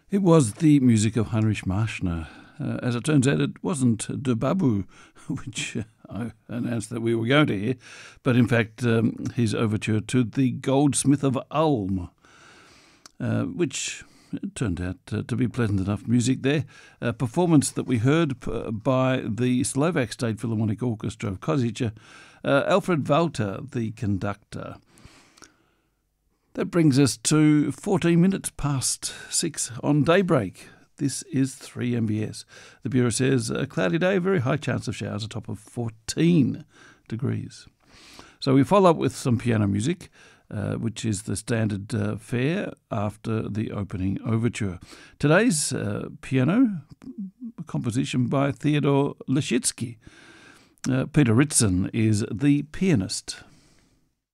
It was the music of Heinrich Marschner. As it turns out, it wasn't De Babu, which I announced that we were going to hear, but in fact his overture to The Goldsmith of Ulm, which turned out to be pleasant enough music there. A performance that we heard by the Slovak State Philharmonic Orchestra of Košice, Alfred Walter, the conductor. That brings us to 14 minutes past 6 on Daybreak. This is 3MBS. The Bureau says a cloudy day, very high chance of showers, a top of 14 degrees. So we follow up with some piano music, which is the standard fare after the opening overture. Today's piano composition by Theodore Leschetizky. Peter Ritson is the pianist.